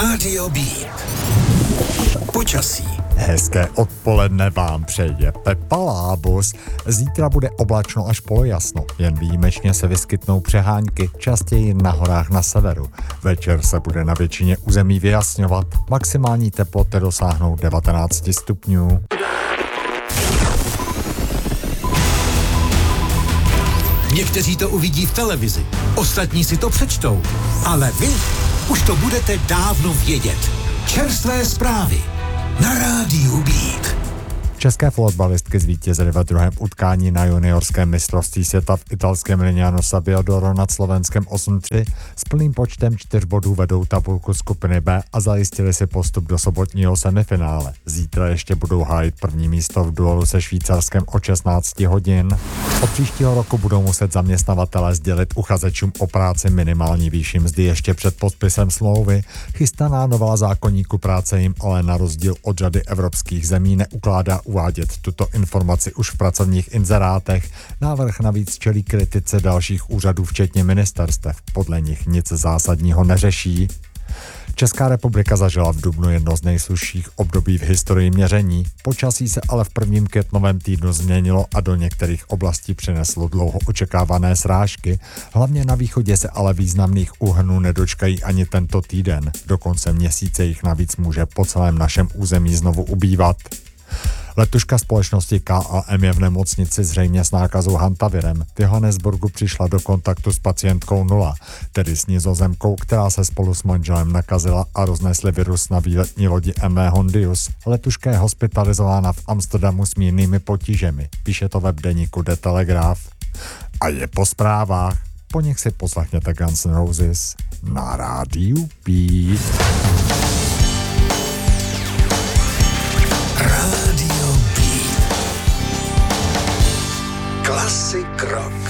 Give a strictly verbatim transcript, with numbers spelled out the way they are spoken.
Rádio Beat. Počasí. Hezké odpoledne vám přeje Pepa Lábus. Zítra bude oblačno až polojasno, jen výjimečně se vyskytnou přehánky, častěji na horách na severu. Večer se bude na většině území vyjasňovat, maximální teploty dosáhnou devatenáct stupňů. Někteří to uvidí v televizi, ostatní si to přečtou, ale vy už to budete dávno vědět. Čerstvé zprávy na Rádiu Beat. České fotbalistky zvítězily ve druhém utkání na juniorském mistrovství světa v italském Lignano Sabbiadoro nad Slovenskem osm tři. S plným počtem čtyř bodů vedou tabulku skupiny B a zajistili si postup do sobotního semifinále. Zítra ještě budou hájit první místo v duelu se Švýcarskem o šestnáct hodin. Od příštího roku budou muset zaměstnavatelé sdělit uchazečům o práci minimální výši mzdy ještě před podpisem smlouvy. Chystaná nová zákoníku práce jim ale na rozdíl od řady evropských zemí neukládá uvádět tuto informaci už v pracovních inzerátech. Návrh navíc čelí kritice dalších úřadů, včetně ministerstev. Podle nich nic zásadního neřeší. Česká republika zažila v dubnu jedno z nejsušších období v historii měření. Počasí se ale v prvním květnovém týdnu změnilo a do některých oblastí přineslo dlouho očekávané srážky. Hlavně na východě se ale významných úhrnů nedočkají ani tento týden. Do konce měsíce jich navíc může po celém našem území znovu ubývat. Letuška společnosti K A M je v nemocnici zřejmě s nákazou hantavirem. V Johannesburgu přišla do kontaktu s pacientkou nula, tedy s Nizozemkou, která se spolu s manželem nakazila a roznesli virus na výletní lodi M V Hondius. Letuška je hospitalizována v Amsterdamu s mírnými potížemi, píše to web deníku The Telegraph. A je po zprávách. Po nich si poslechněte Guns N' Roses na Rádiu Beat. Rádio Beat. Klasik rock.